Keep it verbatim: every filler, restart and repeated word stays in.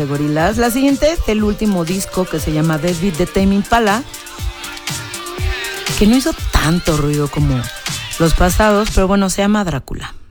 de Gorillaz. La siguiente es el último disco que se llama Deadbeat de Tame Impala, que no hizo tanto ruido como los pasados, pero bueno, se llama Drácula.